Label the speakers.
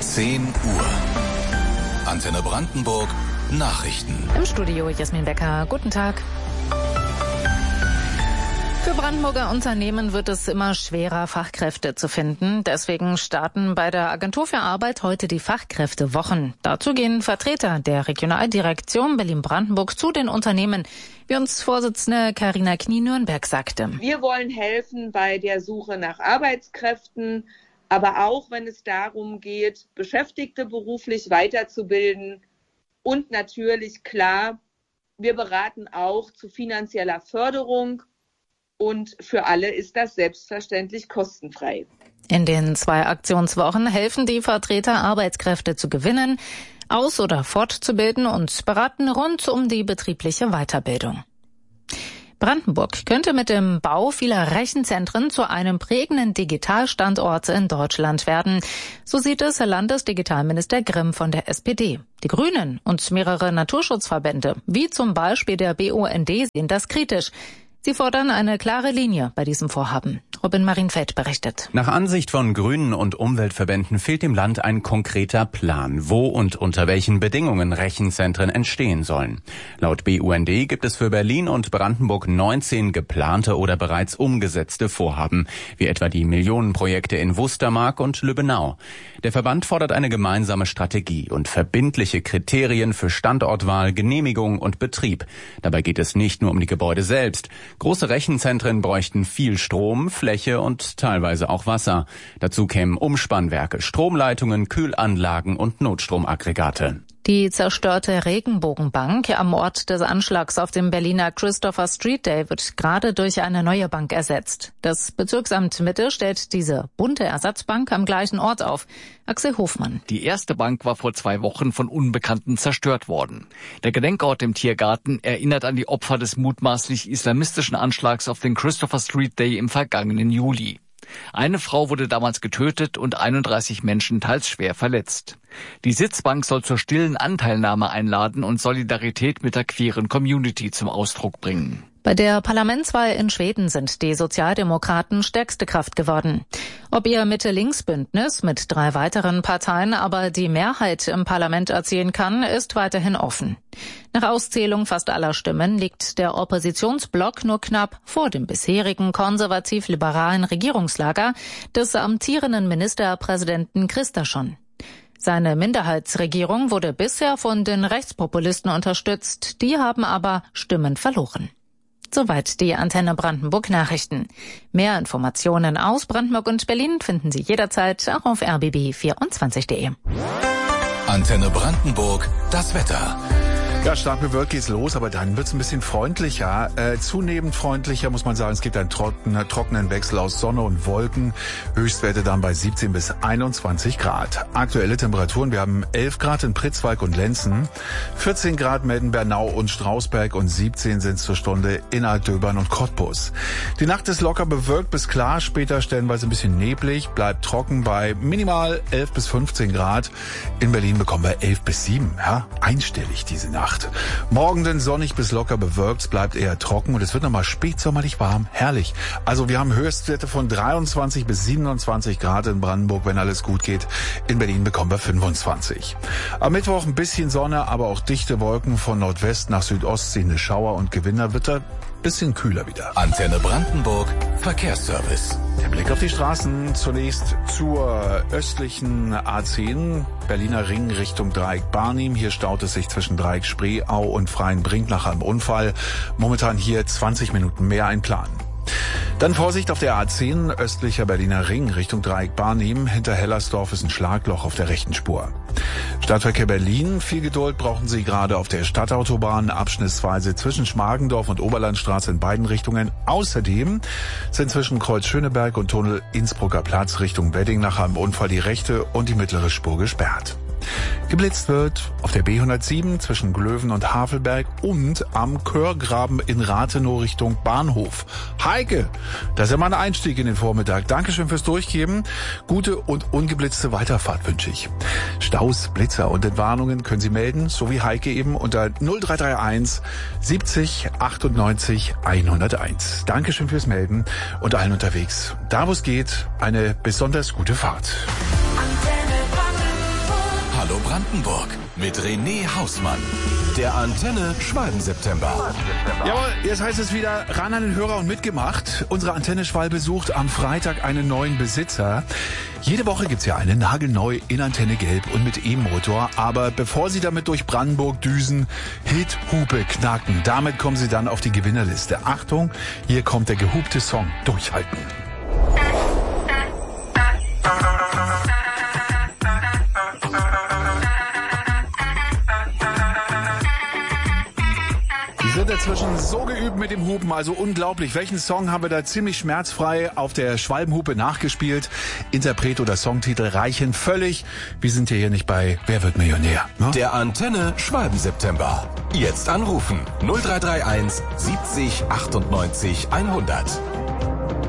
Speaker 1: 10 Uhr. Antenne Brandenburg Nachrichten.
Speaker 2: Im Studio Jasmin Becker. Guten Tag. Für Brandenburger Unternehmen wird es immer schwerer, Fachkräfte zu finden. Deswegen starten bei der Agentur für Arbeit heute die Fachkräftewochen. Dazu gehen Vertreter der Regionaldirektion Berlin-Brandenburg zu den Unternehmen, wie uns Vorsitzende Carina Knie-Nürnberg sagte.
Speaker 3: Wir wollen helfen bei der Suche nach Arbeitskräften, aber auch wenn es darum geht, Beschäftigte beruflich weiterzubilden. Und natürlich, klar, wir beraten auch zu finanzieller Förderung. Und für alle ist das selbstverständlich kostenfrei.
Speaker 2: In den 2 Aktionswochen helfen die Vertreter, Arbeitskräfte zu gewinnen, aus- oder fortzubilden und beraten rund um die betriebliche Weiterbildung. Brandenburg könnte mit dem Bau vieler Rechenzentren zu einem prägenden Digitalstandort in Deutschland werden. So sieht es Landesdigitalminister Grimm von der SPD. Die Grünen und mehrere Naturschutzverbände, wie zum Beispiel der BUND, sehen das kritisch. Sie fordern eine klare Linie bei diesem Vorhaben. Robin Marienfeld berichtet.
Speaker 4: Nach Ansicht von Grünen und Umweltverbänden fehlt dem Land ein konkreter Plan, wo und unter welchen Bedingungen Rechenzentren entstehen sollen. Laut BUND gibt es für Berlin und Brandenburg 19 geplante oder bereits umgesetzte Vorhaben, wie etwa die Millionenprojekte in Wustermark und Lübbenau. Der Verband fordert eine gemeinsame Strategie und verbindliche Kriterien für Standortwahl, Genehmigung und Betrieb. Dabei geht es nicht nur um die Gebäude selbst. Große Rechenzentren bräuchten viel Strom, Fläche und teilweise auch Wasser. Dazu kämen Umspannwerke, Stromleitungen, Kühlanlagen und Notstromaggregate.
Speaker 2: Die zerstörte Regenbogenbank am Ort des Anschlags auf dem Berliner Christopher Street Day wird gerade durch eine neue Bank ersetzt. Das Bezirksamt Mitte stellt diese bunte Ersatzbank am gleichen Ort auf. Axel Hofmann.
Speaker 5: Die erste Bank war vor 2 Wochen von Unbekannten zerstört worden. Der Gedenkort im Tiergarten erinnert an die Opfer des mutmaßlich islamistischen Anschlags auf den Christopher Street Day im vergangenen Juli. Eine Frau wurde damals getötet und 31 Menschen teils schwer verletzt. Die Sitzbank soll zur stillen Anteilnahme einladen und Solidarität mit der queeren Community zum Ausdruck bringen.
Speaker 2: Bei der Parlamentswahl in Schweden sind die Sozialdemokraten stärkste Kraft geworden. Ob ihr Mitte-Links-Bündnis mit 3 weiteren Parteien aber die Mehrheit im Parlament erzielen kann, ist weiterhin offen. Nach Auszählung fast aller Stimmen liegt der Oppositionsblock nur knapp vor dem bisherigen konservativ-liberalen Regierungslager des amtierenden Ministerpräsidenten Kristersson. Seine Minderheitsregierung wurde bisher von den Rechtspopulisten unterstützt, die haben aber Stimmen verloren. Soweit die Antenne Brandenburg Nachrichten. Mehr Informationen aus Brandenburg und Berlin finden Sie jederzeit auch auf rbb24.de.
Speaker 1: Antenne Brandenburg, das Wetter.
Speaker 6: Ja, stark bewölkt geht's los, aber dann wird's ein bisschen freundlicher. Zunehmend freundlicher, muss man sagen. Es gibt einen trockenen Wechsel aus Sonne und Wolken. Höchstwerte dann bei 17 bis 21 Grad. Aktuelle Temperaturen, wir haben 11 Grad in Pritzwalk und Lenzen, 14 Grad Metten, Bernau und Strausberg und 17 sind zur Stunde in Altdöbern und Cottbus. Die Nacht ist locker bewölkt bis klar, später stellenweise ein bisschen neblig, bleibt trocken bei minimal 11 bis 15 Grad. In Berlin bekommen wir 11 bis 7, ja, einstellig diese Nacht. Morgen dann sonnig bis locker bewölkt, es bleibt eher trocken und es wird nochmal spätsommerlich warm, herrlich. Also wir haben Höchstwerte von 23 bis 27 Grad in Brandenburg, wenn alles gut geht. In Berlin bekommen wir 25. Am Mittwoch ein bisschen Sonne, aber auch dichte Wolken von Nordwest nach Südost ziehende Schauer und Gewinner, wird da bisschen kühler wieder.
Speaker 1: Antenne Brandenburg, Verkehrsservice.
Speaker 6: Der Blick auf die Straßen. Zunächst zur östlichen A10, Berliner Ring Richtung Dreieck Barnim. Hier staut es sich zwischen Dreieck Spreeau und Freienbrink nach einem Unfall. Momentan hier 20 Minuten mehr einplanen. Dann Vorsicht auf der A10, östlicher Berliner Ring Richtung Dreieck Barnim. Hinter Hellersdorf ist ein Schlagloch auf der rechten Spur. Stadtverkehr Berlin, viel Geduld brauchen Sie gerade auf der Stadtautobahn, abschnittsweise zwischen Schmargendorf und Oberlandstraße in beiden Richtungen. Außerdem sind zwischen Kreuz Schöneberg und Tunnel Innsbrucker Platz Richtung Wedding nach einem Unfall die rechte und die mittlere Spur gesperrt. Geblitzt wird auf der B107 zwischen Glöwen und Havelberg und am Körgraben in Rathenow Richtung Bahnhof. Heike, das ist ja mal ein Einstieg in den Vormittag. Dankeschön fürs Durchgeben. Gute und ungeblitzte Weiterfahrt wünsche ich. Staus, Blitzer und Entwarnungen können Sie melden, so wie Heike eben unter 0331 70 98 101. Dankeschön fürs Melden und allen unterwegs. Da wo es geht, eine besonders gute Fahrt.
Speaker 1: Hallo Brandenburg mit René Hausmann. Der Antenne Schwalben-September.
Speaker 6: Jawohl, jetzt heißt es wieder ran an den Hörer und mitgemacht. Unsere Antenne Schwalbe sucht am Freitag einen neuen Besitzer. Jede Woche gibt's ja eine nagelneu in Antenne Gelb und mit E-Motor. Aber bevor Sie damit durch Brandenburg düsen, Hit, Hupe, Knacken. Damit kommen Sie dann auf die Gewinnerliste. Achtung, hier kommt der gehupte Song. Durchhalten. Wir sind inzwischen so geübt mit dem Hupen, also unglaublich. Welchen Song haben wir da ziemlich schmerzfrei auf der Schwalbenhupe nachgespielt? Interpret oder Songtitel reichen völlig. Wir sind hier nicht bei Wer wird Millionär? Ne?
Speaker 1: Der Antenne Schwalben-September. Jetzt anrufen 0331 70 98 100.